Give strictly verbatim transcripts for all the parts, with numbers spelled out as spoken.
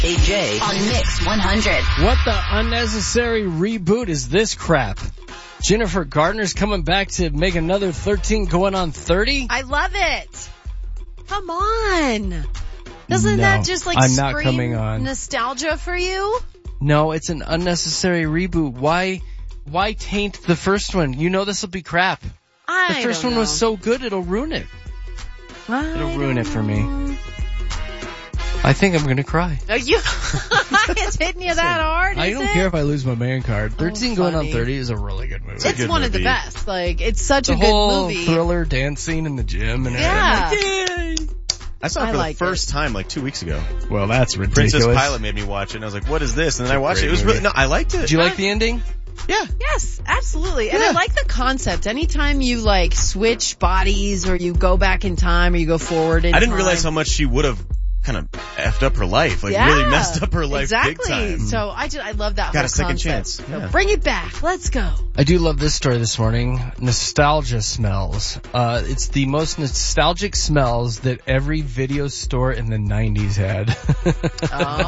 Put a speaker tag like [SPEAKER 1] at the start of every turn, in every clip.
[SPEAKER 1] A J on Mix one hundred.
[SPEAKER 2] What the unnecessary reboot is this crap? Jennifer Gardner's coming back to make another thirteen going on thirty?
[SPEAKER 3] I love it. Come on. Doesn't
[SPEAKER 2] No,
[SPEAKER 3] that just like
[SPEAKER 2] I'm not
[SPEAKER 3] scream
[SPEAKER 2] coming on.
[SPEAKER 3] nostalgia for you?
[SPEAKER 2] No, it's an unnecessary reboot. Why, why taint the first one? You know this will be crap.
[SPEAKER 3] I
[SPEAKER 2] The first
[SPEAKER 3] don't
[SPEAKER 2] one was
[SPEAKER 3] know.
[SPEAKER 2] so good, it'll ruin it.
[SPEAKER 3] I
[SPEAKER 2] It'll ruin it
[SPEAKER 3] don't
[SPEAKER 2] for me.
[SPEAKER 3] know.
[SPEAKER 2] I think I'm gonna cry.
[SPEAKER 3] Are you? It's hitting you that hard,
[SPEAKER 2] I
[SPEAKER 3] is
[SPEAKER 2] don't
[SPEAKER 3] it?
[SPEAKER 2] care if I lose my man card. thirteen going on
[SPEAKER 3] funny.
[SPEAKER 2] thirty is a really good movie.
[SPEAKER 3] It's
[SPEAKER 4] good
[SPEAKER 3] one of the
[SPEAKER 4] movie.
[SPEAKER 3] best. Like, it's such
[SPEAKER 2] the
[SPEAKER 3] a good
[SPEAKER 2] whole
[SPEAKER 3] movie.
[SPEAKER 2] thriller dance scene in the gym and
[SPEAKER 3] Yeah.
[SPEAKER 2] everything.
[SPEAKER 4] I saw it
[SPEAKER 3] I
[SPEAKER 4] for
[SPEAKER 3] like
[SPEAKER 4] the first time like two weeks ago.
[SPEAKER 2] Well, that's ridiculous.
[SPEAKER 4] Princess Pilot made me watch it, and I was like, what is this? And then I watched it.
[SPEAKER 2] great
[SPEAKER 4] It was
[SPEAKER 2] movie.
[SPEAKER 4] really, no, I liked it.
[SPEAKER 2] Did you like the ending?
[SPEAKER 4] Yeah.
[SPEAKER 3] Yes, absolutely. And
[SPEAKER 4] Yeah.
[SPEAKER 3] I like the concept. Anytime you like switch bodies or you go back in time or you go forward in
[SPEAKER 4] I didn't
[SPEAKER 3] time.
[SPEAKER 4] realize how much she would have kind of effed up her life. Like,
[SPEAKER 3] yeah,
[SPEAKER 4] really messed up her life
[SPEAKER 3] exactly.
[SPEAKER 4] big time.
[SPEAKER 3] So I just, I love that
[SPEAKER 4] Got
[SPEAKER 3] whole
[SPEAKER 4] a second
[SPEAKER 3] concept.
[SPEAKER 4] chance.
[SPEAKER 3] So
[SPEAKER 4] Yeah.
[SPEAKER 3] bring it back. Let's go.
[SPEAKER 2] I do love this story this morning. Nostalgia smells. Uh, it's the most nostalgic smells that every video store in the nineties had.
[SPEAKER 3] Oh,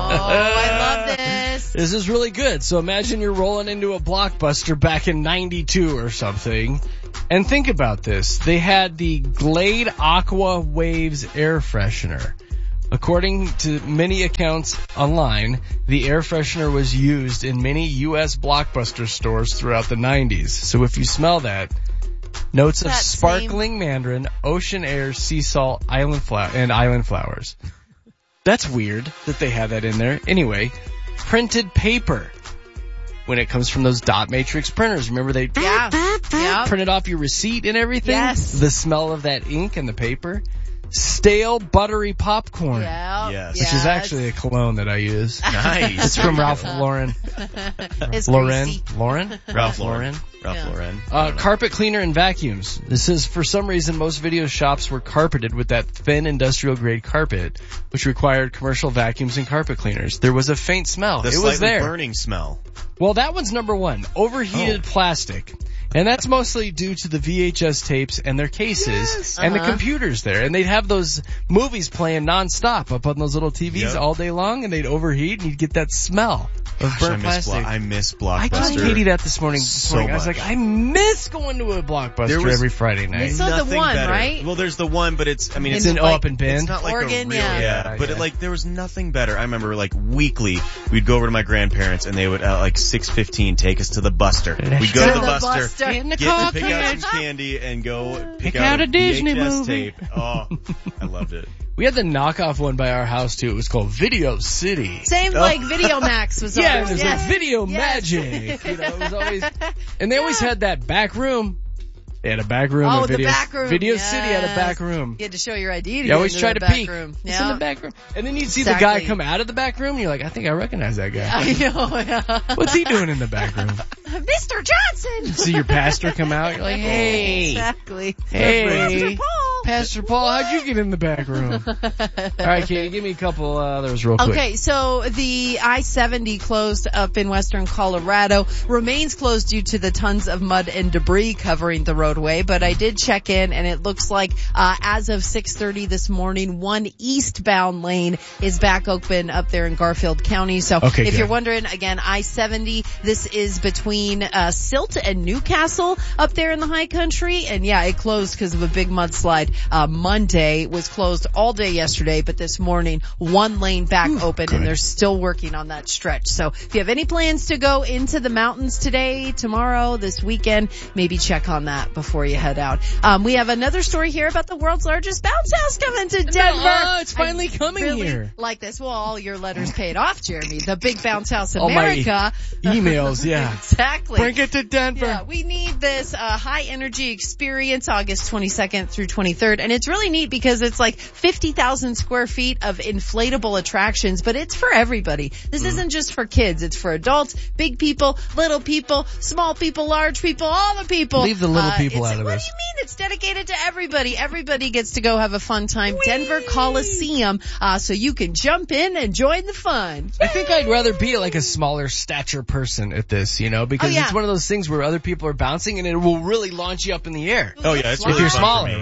[SPEAKER 3] I love this.
[SPEAKER 2] This is really good. So imagine you're rolling into a Blockbuster back in ninety-two or something. And think about this. They had the Glade Aqua Waves air freshener. According to many accounts online, the air freshener was used in many U S Blockbuster stores throughout the nineties. So if you smell that, notes of
[SPEAKER 3] That
[SPEAKER 2] sparkling mandarin, ocean air, sea salt, island flower, and island flowers. That's weird that they had that in there. Anyway, printed paper. When it comes from those dot matrix printers, remember they
[SPEAKER 3] Yeah. Yeah.
[SPEAKER 2] printed off your receipt and everything?
[SPEAKER 3] Yes.
[SPEAKER 2] The smell of that ink and the paper. Stale buttery popcorn.
[SPEAKER 3] Yeah.
[SPEAKER 4] Yes.
[SPEAKER 2] Which is actually a cologne that I use.
[SPEAKER 4] Nice.
[SPEAKER 2] It's from Ralph Lauren.
[SPEAKER 3] It's
[SPEAKER 2] Lauren?
[SPEAKER 3] greasy.
[SPEAKER 2] Lauren?
[SPEAKER 4] Ralph Lauren. Ralph
[SPEAKER 3] Yeah.
[SPEAKER 4] Lauren.
[SPEAKER 2] Uh, carpet cleaner and vacuums. This is, for some reason, most video shops were carpeted with that thin industrial grade carpet, which required commercial vacuums and carpet cleaners. There was a faint smell.
[SPEAKER 4] The
[SPEAKER 2] it
[SPEAKER 4] slightly
[SPEAKER 2] was there.
[SPEAKER 4] burning smell.
[SPEAKER 2] Well, that one's number one. Overheated
[SPEAKER 4] Oh.
[SPEAKER 2] plastic. And that's mostly due to the V H S tapes and their cases
[SPEAKER 4] Yes.
[SPEAKER 2] and
[SPEAKER 3] Uh-huh.
[SPEAKER 2] the computers there. And they'd have those movies playing nonstop up on those little T Vs
[SPEAKER 4] Yep.
[SPEAKER 2] all day long, and they'd overheat and you'd get that smell of
[SPEAKER 4] Gosh, I
[SPEAKER 2] burnt
[SPEAKER 4] miss,
[SPEAKER 2] plastic.
[SPEAKER 4] Blo- I miss
[SPEAKER 2] I told
[SPEAKER 4] Blockbuster.
[SPEAKER 2] Katie that this morning.
[SPEAKER 4] So
[SPEAKER 2] morning. I was
[SPEAKER 4] much.
[SPEAKER 2] like, I miss going to a Blockbuster
[SPEAKER 4] There was-
[SPEAKER 2] every Friday night.
[SPEAKER 3] It's not the
[SPEAKER 4] Nothing
[SPEAKER 3] one,
[SPEAKER 4] better.
[SPEAKER 3] right?
[SPEAKER 4] Well, there's the one, but it's, I mean,
[SPEAKER 2] It's
[SPEAKER 4] it's,
[SPEAKER 2] in
[SPEAKER 3] like-
[SPEAKER 2] Up and Bin.
[SPEAKER 4] it's not like
[SPEAKER 3] Oregon,
[SPEAKER 4] a real,
[SPEAKER 3] yeah.
[SPEAKER 2] Yeah,
[SPEAKER 4] but
[SPEAKER 2] yeah.
[SPEAKER 4] It, like, there was nothing better. I remember, like, weekly, we'd go over to my grandparents, and they would, at like six fifteen, take us to the Buster. We'd go to
[SPEAKER 3] To
[SPEAKER 4] the
[SPEAKER 3] the
[SPEAKER 4] Buster,
[SPEAKER 3] Buster.
[SPEAKER 2] Get in the
[SPEAKER 4] get
[SPEAKER 2] car,
[SPEAKER 4] pick out
[SPEAKER 2] kids.
[SPEAKER 4] some candy, and go pick,
[SPEAKER 2] Pick out a Disney
[SPEAKER 4] V H S
[SPEAKER 2] movie.
[SPEAKER 4] tape. Oh, I loved it.
[SPEAKER 2] We had the knockoff one by our house too. It was called Video City.
[SPEAKER 3] Same like Video Max was
[SPEAKER 2] Yeah,
[SPEAKER 3] ours.
[SPEAKER 2] it was
[SPEAKER 3] Yes.
[SPEAKER 2] like video
[SPEAKER 3] Yes.
[SPEAKER 2] magic. You know, it was always, and they always had that back room. They had a back room.
[SPEAKER 3] Oh,
[SPEAKER 2] at
[SPEAKER 3] the
[SPEAKER 2] video,
[SPEAKER 3] back room.
[SPEAKER 2] Video
[SPEAKER 3] Yes.
[SPEAKER 2] City had a back room.
[SPEAKER 3] You had to show your I D to
[SPEAKER 2] You
[SPEAKER 3] get
[SPEAKER 2] always
[SPEAKER 3] into
[SPEAKER 2] try
[SPEAKER 3] the
[SPEAKER 2] to
[SPEAKER 3] back
[SPEAKER 2] peek.
[SPEAKER 3] room.
[SPEAKER 2] It's
[SPEAKER 3] Yeah.
[SPEAKER 2] in the back room. And then you'd see the
[SPEAKER 3] Exactly.
[SPEAKER 2] guy come out of the back room and you're like, I think I recognize that guy.
[SPEAKER 3] I know, yeah.
[SPEAKER 2] What's he doing in the back room?
[SPEAKER 3] Mister Johnson!
[SPEAKER 2] See your pastor come out, you're like, hey,
[SPEAKER 3] Exactly.
[SPEAKER 2] hey,
[SPEAKER 3] Pastor Paul!
[SPEAKER 2] Pastor Paul, how'd you get in the back room? All right, Katie, give me a couple others real quick.
[SPEAKER 3] Okay, so the I seventy closed up in western Colorado remains closed due to the tons of mud and debris covering the roadway, but I did check in and it looks like uh as of six thirty this morning, one eastbound lane is back open up there in Garfield County. So
[SPEAKER 2] Okay,
[SPEAKER 3] if
[SPEAKER 2] good.
[SPEAKER 3] you're wondering, again, I seventy, this is between uh Silt and Newcastle up there in the high country, and yeah, it closed because of a big mudslide. Uh Monday was closed all day yesterday, but this morning one lane back open
[SPEAKER 2] good.
[SPEAKER 3] and they're still working on that stretch. So if you have any plans to go into the mountains today, tomorrow, this weekend, maybe check on that before you head out. Um, we have another story here about the world's largest bounce house coming to Denver.
[SPEAKER 2] Oh, it's finally
[SPEAKER 3] I
[SPEAKER 2] coming
[SPEAKER 3] really
[SPEAKER 2] here.
[SPEAKER 3] like this. Well, all your letters paid off, Jeremy. The Big Bounce House
[SPEAKER 2] All my
[SPEAKER 3] America.
[SPEAKER 2] emails, yeah.
[SPEAKER 3] Exactly.
[SPEAKER 2] Bring it to Denver.
[SPEAKER 3] Yeah, we need this uh, high energy experience August twenty-second through twenty-third. And it's really neat because it's like fifty thousand square feet of inflatable attractions, but it's for everybody. This
[SPEAKER 2] Mm.
[SPEAKER 3] isn't just for kids. It's for adults, big people, little people, small people, large people, all the people.
[SPEAKER 2] Leave the little
[SPEAKER 3] Uh,
[SPEAKER 2] people
[SPEAKER 3] it's-
[SPEAKER 2] out of
[SPEAKER 3] what
[SPEAKER 2] this.
[SPEAKER 3] do you mean? It's dedicated to everybody. Everybody gets to go have a fun time. Denver Coliseum, uh, so you can jump in and join the fun.
[SPEAKER 2] I think I'd rather be like a smaller stature person at this, you know, because
[SPEAKER 3] Oh, yeah.
[SPEAKER 2] it's one of those things where other people are bouncing and it will really launch you up in the air.
[SPEAKER 4] Oh yeah, it's
[SPEAKER 2] If
[SPEAKER 4] really
[SPEAKER 2] you're
[SPEAKER 4] fun
[SPEAKER 2] smaller,
[SPEAKER 4] for me.
[SPEAKER 2] right?
[SPEAKER 4] It's
[SPEAKER 3] You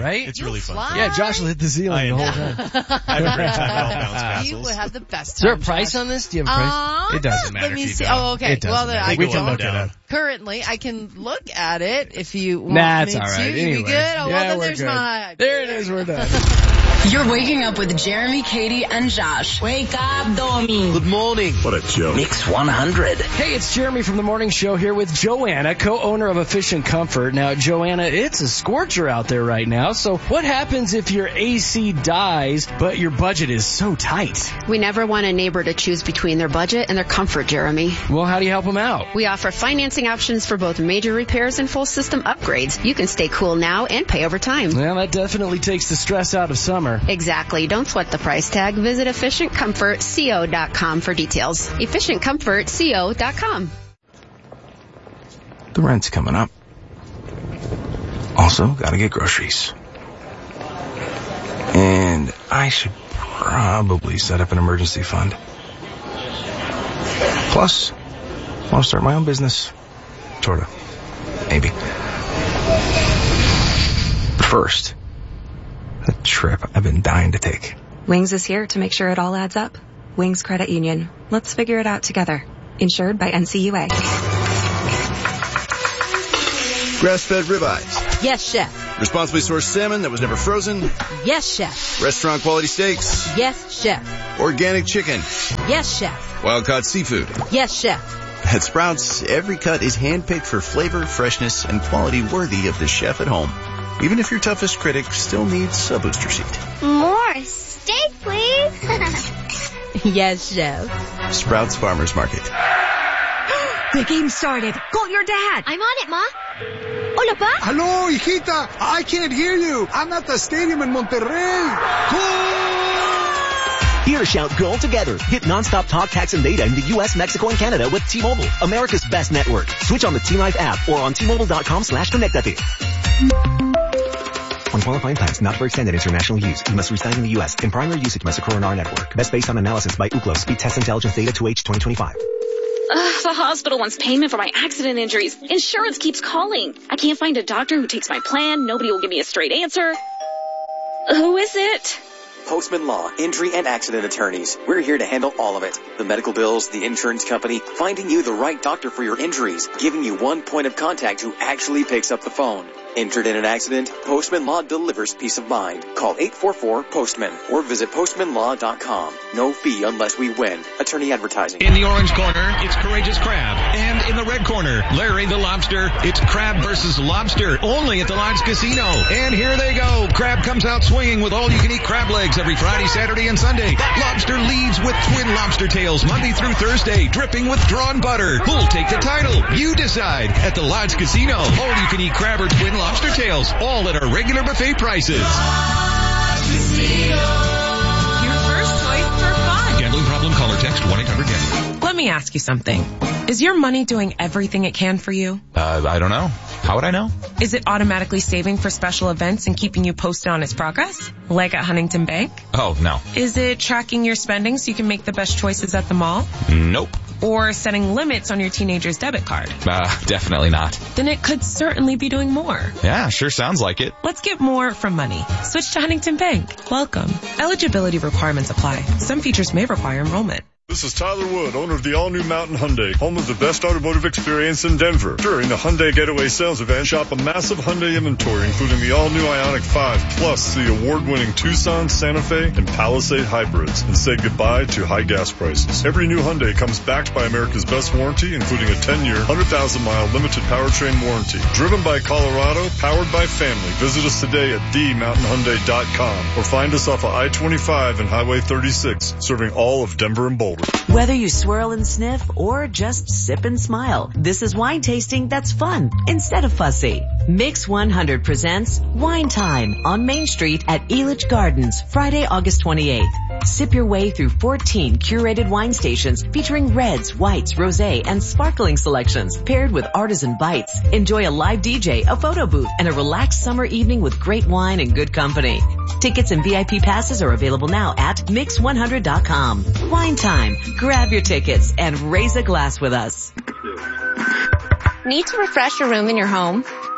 [SPEAKER 4] really fun.
[SPEAKER 3] fly.
[SPEAKER 2] Yeah, Josh will hit the ceiling
[SPEAKER 4] I
[SPEAKER 2] the whole
[SPEAKER 4] am.
[SPEAKER 2] time.
[SPEAKER 4] I have a great time at all bounce
[SPEAKER 3] You
[SPEAKER 4] castles.
[SPEAKER 3] would have the best
[SPEAKER 2] Is there a
[SPEAKER 3] time,
[SPEAKER 2] price
[SPEAKER 3] Josh.
[SPEAKER 2] on this? Do you have a price?
[SPEAKER 3] Uh,
[SPEAKER 2] It doesn't matter
[SPEAKER 3] Let me
[SPEAKER 2] if you
[SPEAKER 3] see.
[SPEAKER 2] don't.
[SPEAKER 3] Oh, okay.
[SPEAKER 2] It doesn't
[SPEAKER 3] Well, then
[SPEAKER 2] matter.
[SPEAKER 3] I
[SPEAKER 2] We
[SPEAKER 4] go
[SPEAKER 2] can
[SPEAKER 4] up
[SPEAKER 2] look
[SPEAKER 4] and
[SPEAKER 2] it
[SPEAKER 4] down.
[SPEAKER 2] up.
[SPEAKER 3] currently, I can look at it if you want
[SPEAKER 2] Nah,
[SPEAKER 3] me
[SPEAKER 2] it's all
[SPEAKER 3] to.
[SPEAKER 2] right.
[SPEAKER 3] You
[SPEAKER 2] Anyway.
[SPEAKER 3] be good? Oh, well,
[SPEAKER 2] Yeah,
[SPEAKER 3] then
[SPEAKER 2] we're
[SPEAKER 3] there's
[SPEAKER 2] good.
[SPEAKER 3] my...
[SPEAKER 2] There it is. We're done.
[SPEAKER 1] You're waking up with Jeremy, Katie, and Josh. Wake up, Domi.
[SPEAKER 5] Good morning.
[SPEAKER 6] What a joke.
[SPEAKER 5] Mix one hundred.
[SPEAKER 2] Hey, it's Jeremy from the Morning Show here with Joanna, co-owner of Efficient Comfort. Now, Joanna, it's a scorcher out there right now. So what happens if your A C dies, but your budget is so tight?
[SPEAKER 7] We never want a neighbor to choose between their budget and their comfort, Jeremy.
[SPEAKER 2] Well, how do you help them out?
[SPEAKER 7] We offer financing options for both major repairs and full system upgrades. You can stay cool now and pay over time.
[SPEAKER 2] Well, that definitely takes the stress out of summer.
[SPEAKER 7] Exactly. Don't sweat the price tag. Visit efficient comfort co dot com for details. efficient comfort co dot com.
[SPEAKER 6] The rent's coming up. Also, gotta get groceries. And I should probably set up an emergency fund. Plus, I want to start my own business. Sorta. Maybe. But first, a trip I've been dying to take.
[SPEAKER 8] Wings is here to make sure it all adds up. Wings Credit Union. Let's figure it out together. Insured by N C U A.
[SPEAKER 9] Grass-fed ribeyes.
[SPEAKER 3] Yes, chef.
[SPEAKER 9] Responsibly sourced salmon that was never frozen.
[SPEAKER 3] Yes, chef.
[SPEAKER 9] Restaurant quality steaks.
[SPEAKER 3] Yes, chef.
[SPEAKER 9] Organic chicken.
[SPEAKER 3] Yes, chef.
[SPEAKER 9] Wild-caught seafood.
[SPEAKER 3] Yes, chef.
[SPEAKER 10] At Sprouts, every cut is handpicked for flavor, freshness, and quality worthy of the chef at home. Even if your toughest critic still needs a booster seat.
[SPEAKER 11] More steak, please.
[SPEAKER 3] Yes, chef.
[SPEAKER 10] Sprouts Farmers Market.
[SPEAKER 8] The game started. Call your dad.
[SPEAKER 11] I'm on it, Ma. Hola, Pa.
[SPEAKER 12] Hello, hijita. I can't hear you. I'm at the stadium in Monterrey.
[SPEAKER 5] Here, shout goal together. Get nonstop talk, text, and data in the U S, Mexico, and Canada with T-Mobile, America's best network. Switch on the T-Life app or on T-Mobile.com slash connectate. On qualifying plans not for extended international use, you must reside in the U S. In primary usage must occur on our network. Best based on analysis by Ookla. Speed Test Intelligence Data to H twenty twenty-five.
[SPEAKER 13] Ugh, the hospital wants payment for my accident injuries. Insurance keeps calling. I can't find a doctor who takes my plan. Nobody will give me a straight answer. Who is it?
[SPEAKER 14] Postman Law, Injury and Accident Attorneys. We're here to handle all of it. The medical bills, the insurance company, finding you the right doctor for your injuries, giving you one point of contact who actually picks up the phone. Injured in an accident? Postman Law delivers peace of mind. Call eight four four, POSTMAN or visit postman law dot com. No fee unless we win. Attorney advertising.
[SPEAKER 15] In the orange corner, it's Courageous Crab. And in the red corner, Larry the Lobster. It's Crab versus Lobster, only at the Lodge Casino. And here they go. Crab comes out swinging with all-you-can-eat crab legs every Friday, Saturday, and Sunday. Lobster leads with twin lobster tails Monday through Thursday, dripping with drawn butter. Who'll take the title? You decide at the Lodge Casino. All-you-can-eat crab or twin lobster tails, all at our regular buffet prices.
[SPEAKER 16] Your first choice for fun.
[SPEAKER 15] Gambling problem? Call or text one eight hundred gambling.
[SPEAKER 16] Let me ask you something. Is your money doing everything it can for you?
[SPEAKER 17] Uh, I don't know. How would I know?
[SPEAKER 16] Is it automatically saving for special events and keeping you posted on its progress? Like at Huntington Bank?
[SPEAKER 17] Oh, no.
[SPEAKER 16] Is it tracking your spending so you can make the best choices at the mall?
[SPEAKER 17] Nope.
[SPEAKER 16] Or setting limits on your teenager's debit card?
[SPEAKER 17] Uh, definitely not.
[SPEAKER 16] Then it could certainly be doing more.
[SPEAKER 17] Yeah, sure sounds like it.
[SPEAKER 16] Let's get more from money. Switch to Huntington Bank. Welcome. Eligibility requirements apply. Some features may require enrollment.
[SPEAKER 18] This is Tyler Wood, owner of the all-new Mountain Hyundai, home of the best automotive experience in Denver. During the Hyundai Getaway Sales Event, shop a massive Hyundai inventory, including the all-new Ioniq five, plus the award-winning Tucson, Santa Fe, and Palisade hybrids, and say goodbye to high gas prices. Every new Hyundai comes backed by America's best warranty, including a ten-year, one hundred thousand mile limited powertrain warranty. Driven by Colorado, powered by family. Visit us today at the mountain hyundai dot com or find us off of I twenty-five and Highway thirty-six, serving all of Denver and Boulder.
[SPEAKER 19] Whether you swirl and sniff or just sip and smile, this is wine tasting that's fun instead of fussy. Mix one hundred presents Wine Time on Main Street at Elitch Gardens, Friday, August twenty-eighth. Sip your way through fourteen curated wine stations featuring reds, whites, rosé, and sparkling selections paired with artisan bites. Enjoy a live D J, a photo booth, and a relaxed summer evening with great wine and good company. Tickets and V I P passes are available now at mix one hundred dot com. Wine Time. Grab your tickets and raise a glass with us.
[SPEAKER 20] Need to refresh your room in your home?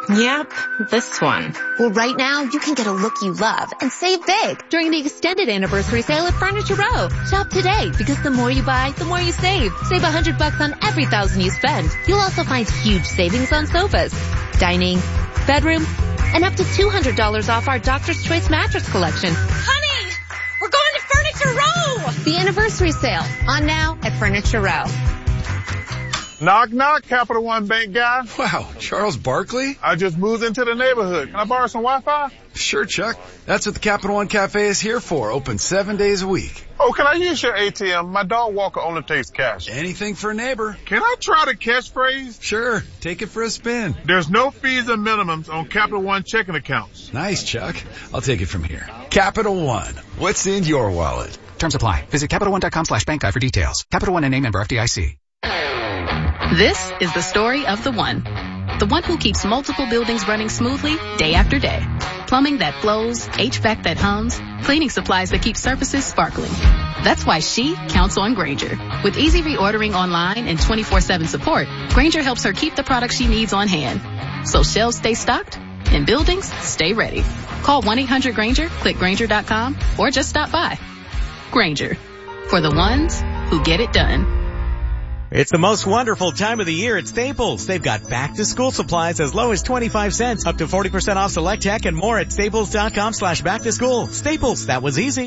[SPEAKER 20] Yep, this one.
[SPEAKER 21] Well, right now, you can get a look you love and save big during the extended anniversary sale at Furniture Row. Shop today, because the more you buy, the more you save. Save a hundred bucks on every thousand you spend. You'll also find huge savings on sofas, dining, bedroom, and up to two hundred dollars off our Doctor's Choice mattress collection.
[SPEAKER 20] Honey, we're going to Furniture Row!
[SPEAKER 21] The anniversary sale, on now at Furniture Row.
[SPEAKER 22] Knock, knock, Capital One Bank guy.
[SPEAKER 23] Wow, Charles Barkley?
[SPEAKER 22] I just moved into the neighborhood. Can I borrow some Wi-Fi?
[SPEAKER 23] Sure, Chuck. That's what the Capital One Cafe is here for. Open seven days a week.
[SPEAKER 22] Oh, can I use your A T M? My dog walker only takes cash.
[SPEAKER 23] Anything for a neighbor.
[SPEAKER 22] Can I try the catchphrase?
[SPEAKER 23] Sure. Take it for a spin.
[SPEAKER 22] There's no fees and minimums on Capital One checking accounts.
[SPEAKER 23] Nice, Chuck. I'll take it from here. Capital One. What's in your wallet?
[SPEAKER 24] Terms apply. Visit CapitalOne.com slash bank guide for details. Capital One and name member F D I C.
[SPEAKER 25] This is the story of the one. The one who keeps multiple buildings running smoothly day after day. Plumbing that flows, H V A C that hums, cleaning supplies that keep surfaces sparkling. That's why she counts on Grainger. With easy reordering online and twenty-four seven support, Grainger helps her keep the products she needs on hand. So shelves stay stocked and buildings stay ready. Call one eight hundred Grainger, click Grainger dot com, or just stop by. Grainger. For the ones who get it done.
[SPEAKER 26] It's the most wonderful time of the year at Staples. They've got back-to-school supplies as low as twenty-five cents, up to forty percent off select tech, and more at staples.com slash back-to-school. Staples, that was easy.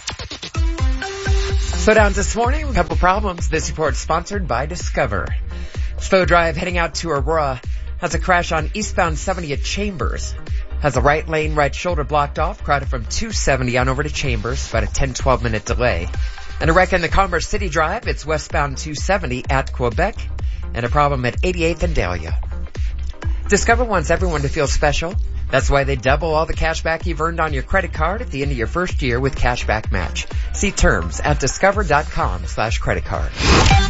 [SPEAKER 27] So down this morning, a couple problems. This report sponsored by Discover. Slow drive heading out to Aurora has a crash on eastbound seventy at Chambers. Has a right lane, right shoulder blocked off, crowded from two seventy on over to Chambers, about a ten to twelve minute delay. And a wreck in the Commerce City Drive. It's westbound two seventy at Quebec. And a problem at eighty-eighth and Dahlia. Discover wants everyone to feel special. That's why they double all the cash back you've earned on your credit card at the end of your first year with Cashback Match. See terms at discover.com slash credit card.